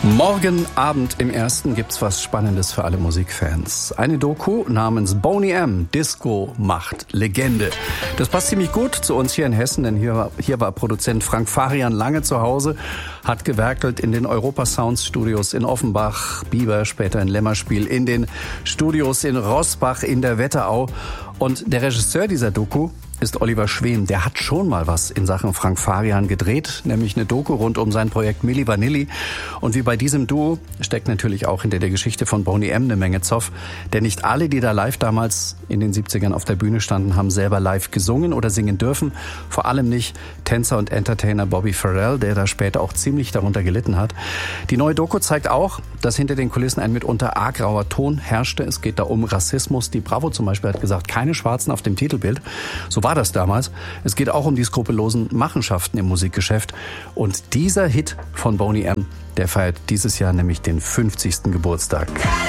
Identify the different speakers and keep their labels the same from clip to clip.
Speaker 1: Morgen Abend im Ersten gibt's was Spannendes für alle Musikfans. Eine Doku namens Boney M. Disco macht Legende. Das passt ziemlich gut zu uns hier in Hessen, denn hier war Produzent Frank Farian lange zu Hause, hat gewerkelt in den Europa Sounds Studios in Offenbach, Bieber, später in Lämmerspiel, in den Studios in Rossbach in der Wetterau. Und der Regisseur dieser Doku ist Oliver Schwem. Der hat schon mal was in Sachen Frank Farian gedreht, nämlich eine Doku rund um sein Projekt Milli Vanilli. Und wie bei diesem Duo steckt natürlich auch hinter der Geschichte von Boney M. eine Menge Zoff. Denn nicht alle, die da live damals in den 70ern auf der Bühne standen, haben selber live gesungen oder singen dürfen. Vor allem nicht Tänzer und Entertainer Bobby Farrell, der da später auch ziemlich darunter gelitten hat. Die neue Doku zeigt auch, dass hinter den Kulissen ein mitunter arg rauer Ton herrschte. Es geht da um Rassismus. Die Bravo zum Beispiel hat gesagt, keine Schwarzen auf dem Titelbild. So war das damals. Es geht auch um die skrupellosen Machenschaften im Musikgeschäft. Und dieser Hit von Boney M., der feiert dieses Jahr nämlich den 50. Geburtstag.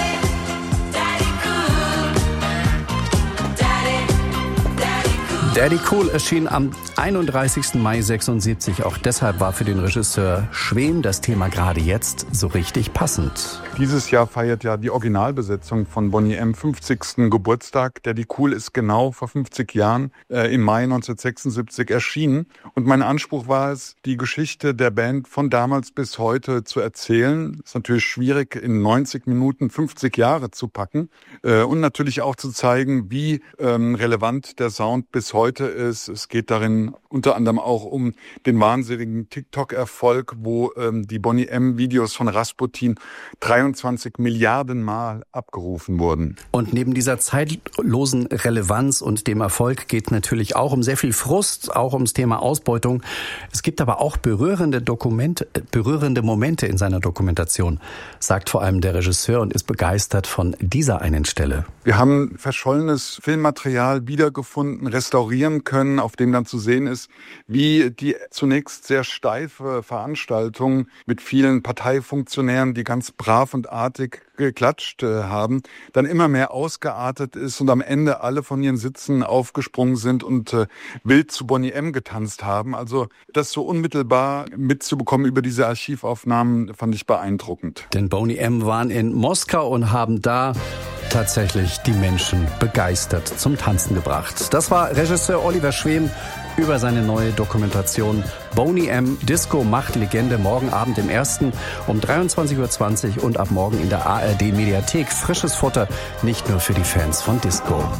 Speaker 1: Daddy Cool erschien am 31. Mai 76. Auch deshalb war für den Regisseur Schwem das Thema gerade jetzt so richtig passend.
Speaker 2: Dieses Jahr feiert ja die Originalbesetzung von Boney M. 50. Geburtstag. Daddy Cool ist genau vor 50 Jahren im Mai 1976 erschienen. Und mein Anspruch war es, die Geschichte der Band von damals bis heute zu erzählen. Ist natürlich schwierig, in 90 Minuten 50 Jahre zu packen. Und natürlich auch zu zeigen, wie relevant der Sound bis heute ist. Es geht darin unter anderem auch um den wahnsinnigen TikTok-Erfolg, wo die Boney M-Videos von Rasputin 23 Milliarden Mal abgerufen wurden.
Speaker 1: Und neben dieser zeitlosen Relevanz und dem Erfolg geht natürlich auch um sehr viel Frust, auch ums Thema Ausbeutung. Es gibt aber auch berührende Momente in seiner Dokumentation, sagt vor allem der Regisseur und ist begeistert von dieser einen Stelle.
Speaker 2: Wir haben verschollenes Filmmaterial wiedergefunden, restaurieren können, auf dem dann zu sehen ist, wie die zunächst sehr steife Veranstaltung mit vielen Parteifunktionären, die ganz brav und artig geklatscht haben, dann immer mehr ausgeartet ist und am Ende alle von ihren Sitzen aufgesprungen sind und wild zu Boney M. getanzt haben. Also das so unmittelbar mitzubekommen über diese Archivaufnahmen fand ich beeindruckend.
Speaker 1: Denn Boney M. waren in Moskau und haben da tatsächlich die Menschen begeistert zum Tanzen gebracht. Das war Regisseur Oliver Schwem über seine neue Dokumentation Boney M. Disco macht Legende, morgen Abend im Ersten um 23:20 Uhr und ab morgen in der ARD Mediathek. Frisches Futter, nicht nur für die Fans von Disco.